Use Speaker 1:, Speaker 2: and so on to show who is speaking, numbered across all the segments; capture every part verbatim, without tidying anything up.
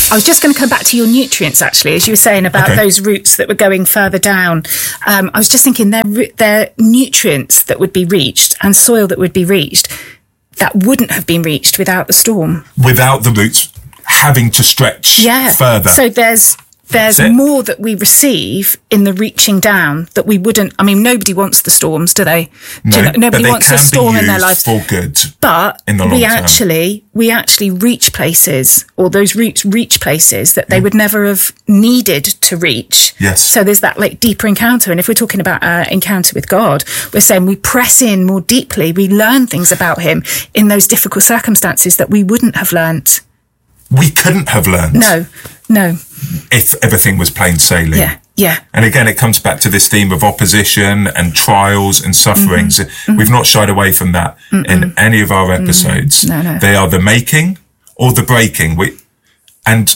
Speaker 1: I was just going to come back to your nutrients, actually, as you were saying about okay. those roots that were going further down. Um, I was just thinking they're, they're nutrients that would be reached and soil that would be reached that wouldn't have been reached without the storm.
Speaker 2: Without the roots having to stretch yeah. further.
Speaker 1: So there's there's more that we receive in the reaching down that we wouldn't. I mean, nobody wants the storms, do they?
Speaker 2: No,
Speaker 1: do you know, nobody
Speaker 2: but they
Speaker 1: wants
Speaker 2: can
Speaker 1: a storm
Speaker 2: be
Speaker 1: in their
Speaker 2: used
Speaker 1: lives
Speaker 2: for good.
Speaker 1: But
Speaker 2: in the long
Speaker 1: we
Speaker 2: term.
Speaker 1: actually we actually reach places, or those roots reach places that they mm. would never have needed to reach.
Speaker 2: Yes.
Speaker 1: So there's that like deeper encounter. And if we're talking about our encounter with God, we're saying we press in more deeply. We learn things about him in those difficult circumstances that we wouldn't have learnt.
Speaker 2: We couldn't have learned.
Speaker 1: No, no.
Speaker 2: If everything was plain sailing.
Speaker 1: Yeah, yeah.
Speaker 2: And again, it comes back to this theme of opposition and trials and sufferings. Mm-hmm. We've not shied away from that Mm-mm. in any of our episodes.
Speaker 1: Mm. No, no.
Speaker 2: They are the making or the breaking. We, and,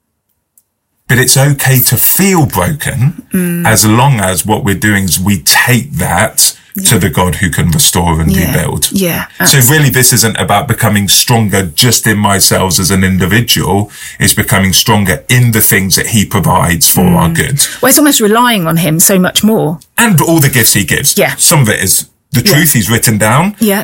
Speaker 2: but it's okay to feel broken mm. as long as what we're doing is we take that yeah. to the God who can restore and
Speaker 1: yeah.
Speaker 2: rebuild.
Speaker 1: Yeah.
Speaker 2: So really this isn't about becoming stronger just in myself as an individual. It's becoming stronger in the things that he provides for mm. our good.
Speaker 1: Well, it's almost relying on him so much more.
Speaker 2: And all the gifts he gives.
Speaker 1: Yeah.
Speaker 2: Some of it is the
Speaker 1: yeah.
Speaker 2: truth he's written down.
Speaker 1: Yeah.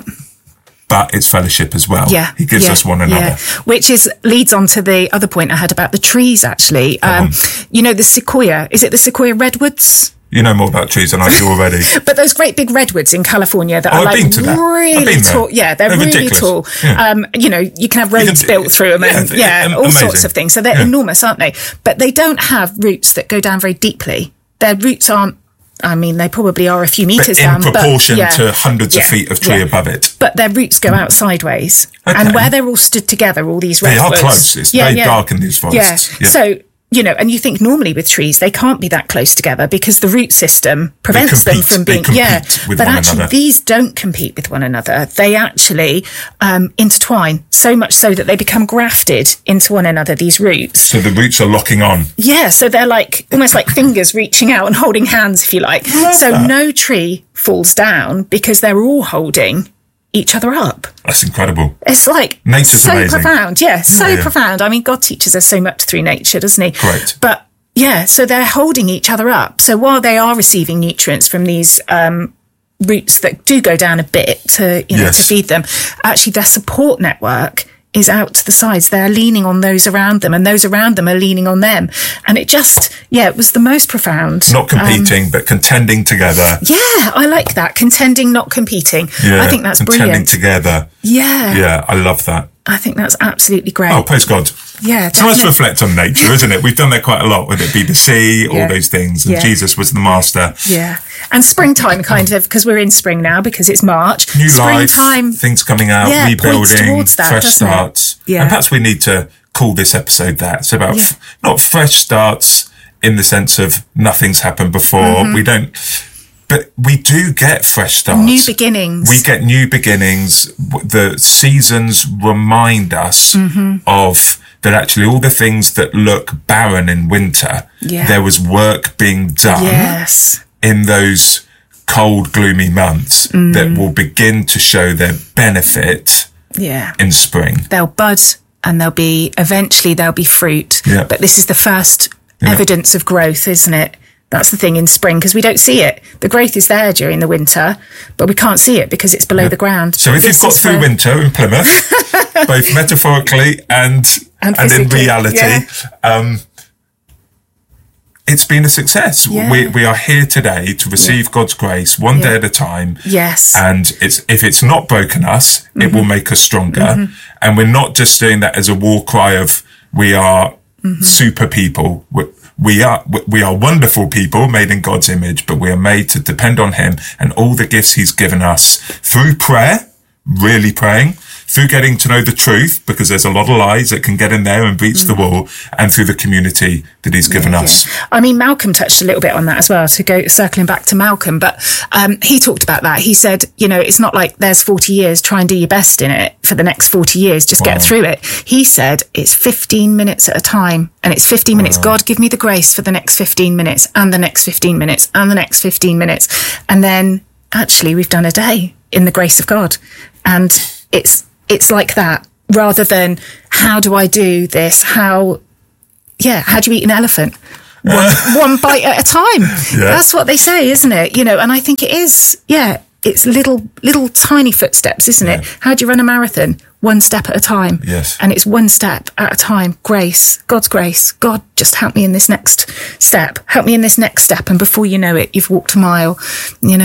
Speaker 2: But it's fellowship as well.
Speaker 1: Yeah.
Speaker 2: He gives
Speaker 1: yeah.
Speaker 2: us one another.
Speaker 1: Yeah. Which is leads on to the other point I had about the trees, actually. Um, you know, the sequoia, is it the sequoia redwoods?
Speaker 2: You know more about trees than I do already.
Speaker 1: But those great big redwoods in California that
Speaker 2: oh,
Speaker 1: are
Speaker 2: I've
Speaker 1: like really tall. Yeah, they're, they're really
Speaker 2: ridiculous.
Speaker 1: tall.
Speaker 2: Yeah.
Speaker 1: Um, you know, you can have roads can, built through them and yeah, yeah all amazing. sorts of things. So they're yeah. enormous, aren't they? But they don't have roots that go down very deeply. Their roots aren't, I mean, they probably are a few metres
Speaker 2: in
Speaker 1: down.
Speaker 2: In proportion
Speaker 1: but, yeah,
Speaker 2: to hundreds
Speaker 1: yeah,
Speaker 2: of feet of tree
Speaker 1: yeah.
Speaker 2: above it.
Speaker 1: But their roots go out sideways.
Speaker 2: Okay.
Speaker 1: And where they're all stood together, all these redwoods.
Speaker 2: They are close. It's
Speaker 1: yeah,
Speaker 2: very
Speaker 1: yeah.
Speaker 2: dark in these forests.
Speaker 1: Yeah. yeah. So, you know, and you think normally with trees, they can't be that close together because the root system prevents
Speaker 2: compete,
Speaker 1: them from being, yeah,
Speaker 2: with
Speaker 1: but
Speaker 2: one
Speaker 1: actually
Speaker 2: another.
Speaker 1: These don't compete with one another. They actually um, intertwine so much so that they become grafted into one another, these roots.
Speaker 2: So the roots are locking on.
Speaker 1: Yeah. So they're like, almost like fingers reaching out and holding hands, if you like. So
Speaker 2: that.
Speaker 1: no tree falls down because they're all holding each other up.
Speaker 2: That's incredible.
Speaker 1: It's like
Speaker 2: Nature's
Speaker 1: so
Speaker 2: amazing.
Speaker 1: profound. Yeah, so
Speaker 2: yeah, yeah.
Speaker 1: profound. I mean, God teaches us so much through nature, doesn't he?
Speaker 2: Correct.
Speaker 1: But yeah, so they're holding each other up. So while they are receiving nutrients from these um, roots that do go down a bit to, you know,
Speaker 2: yes.
Speaker 1: to feed them, actually their support network is out to the sides. They're leaning on those around them and those around them are leaning on them. And it just, yeah, it was the most profound.
Speaker 2: Not competing, um, but contending together.
Speaker 1: Yeah, I like that. Contending, not competing.
Speaker 2: Yeah,
Speaker 1: I think that's
Speaker 2: contending
Speaker 1: brilliant.
Speaker 2: together.
Speaker 1: Yeah.
Speaker 2: Yeah, I love that.
Speaker 1: I think that's absolutely great.
Speaker 2: Oh, praise God.
Speaker 1: Yeah,
Speaker 2: so let's reflect on nature, isn't it? We've done that quite a lot, whether it be the sea,
Speaker 1: yeah.
Speaker 2: all those things. And
Speaker 1: yeah.
Speaker 2: Jesus was the master.
Speaker 1: Yeah. And springtime kind of, because we're in spring now, because it's March.
Speaker 2: New
Speaker 1: springtime,
Speaker 2: life, things coming out,
Speaker 1: yeah,
Speaker 2: rebuilding,
Speaker 1: that,
Speaker 2: fresh starts.
Speaker 1: Yeah.
Speaker 2: And perhaps we need to call this episode that. It's about yeah. f- not fresh starts in the sense of nothing's happened before. Mm-hmm. We don't... But we do get fresh starts.
Speaker 1: New beginnings.
Speaker 2: We get new beginnings. The seasons remind us mm-hmm. of that actually all the things that look barren in winter,
Speaker 1: yeah.
Speaker 2: there was work being done
Speaker 1: yes.
Speaker 2: in those cold, gloomy months mm. that will begin to show their benefit
Speaker 1: yeah.
Speaker 2: in spring.
Speaker 1: They'll bud and there'll be, eventually there'll be fruit.
Speaker 2: Yeah.
Speaker 1: But this is the first
Speaker 2: yeah.
Speaker 1: evidence of growth, isn't it? That's the thing in spring, because we don't see it. The growth is there during the winter, but we can't see it because it's below
Speaker 2: yeah.
Speaker 1: the ground.
Speaker 2: So if you've got through where... winter in Plymouth, both metaphorically and and, and in reality, yeah. um, it's been a success.
Speaker 1: Yeah.
Speaker 2: We we are here today to receive yeah. God's grace one yeah. day at a time.
Speaker 1: Yes.
Speaker 2: And it's if it's not broken us, mm-hmm. it will make us stronger. Mm-hmm. And we're not just doing that as a war cry of we are mm-hmm. super people. We're, We are, we are wonderful people made in God's image, but we are made to depend on him and all the gifts he's given us through prayer, really praying, through getting to know the truth, because there's a lot of lies that can get in there and breach mm. the wall, and through the community that he's given
Speaker 1: yeah,
Speaker 2: us.
Speaker 1: Yeah. I mean, Malcolm touched a little bit on that as well, to go circling back to Malcolm, but um, he talked about that. He said, you know, it's not like there's forty years, try and do your best in it for the next forty years, just wow. get through it. He said it's fifteen minutes at a time, and it's fifteen minutes.
Speaker 2: Wow.
Speaker 1: God, give me the grace for the next fifteen minutes, and the next fifteen minutes, and the next fifteen minutes. And then actually we've done a day in the grace of God. And it's, It's like that, rather than how do I do this? How, yeah, how do you eat an elephant? One, one bite at a time.
Speaker 2: Yeah.
Speaker 1: That's what they say, isn't it? You know, and I think it is, yeah, it's little, little tiny footsteps, isn't
Speaker 2: Yeah.
Speaker 1: it? How do you run a marathon? One step at a time.
Speaker 2: Yes.
Speaker 1: And it's one step at a time. Grace, God's grace. God, just help me in this next step. Help me in this next step. And before you know it, you've walked a mile, you know.